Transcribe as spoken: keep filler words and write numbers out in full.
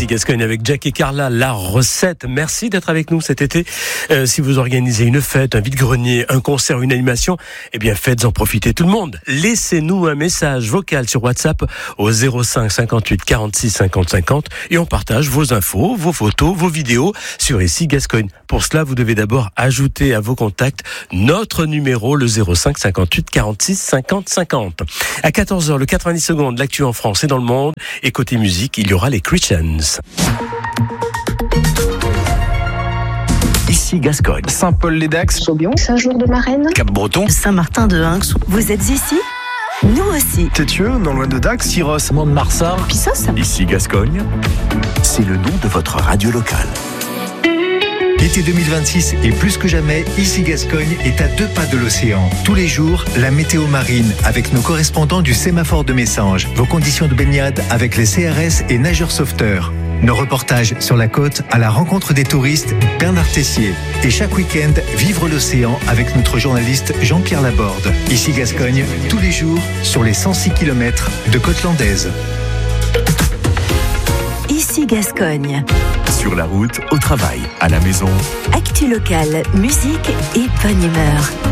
Ici Gascogne avec Jack et Carla, la recette. Merci d'être avec nous cet été. Euh, si vous organisez une fête, un vide-grenier, un concert, une animation, eh bien faites-en profiter tout le monde. Laissez-nous un message vocal sur WhatsApp au zéro cinq cinquante-huit quarante-six cinquante cinquante et on partage vos infos, vos photos, vos vidéos sur Ici Gascogne. Pour cela, vous devez d'abord ajouter à vos contacts notre numéro, le zéro cinq cinquante-huit quarante-six cinquante cinquante. À quatorze heures, le quatre-vingt-dix secondes, l'actu en France et dans le monde. Et côté musique, il y aura les Christians. Ici Gascogne. Saint-Paul-les-Dax. Saubion. Saint-Jour-de-Marraine. Cap-Breton. Saint-Martin-de-Hinx. Vous êtes ici ? Nous aussi. Tétieux, non loin de Dax. Syros. Mont-de-Marsan. Pissos. Ici Gascogne. C'est le nom de votre radio locale. L'été deux mille vingt-six est plus que jamais, Ici Gascogne est à deux pas de l'océan. Tous les jours, la météo marine avec nos correspondants du sémaphore de Messanges. Vos conditions de baignade avec les C R S et nageurs sauveteurs. Nos reportages sur la côte à la rencontre des touristes, Bernard Tessier. Et chaque week-end, vivre l'océan avec notre journaliste Jean-Pierre Laborde. Ici Gascogne, tous les jours sur les cent six kilomètres de côte landaise. Ici Gascogne. Sur la route, au travail, à la maison. Actu locale, musique et bonne humeur.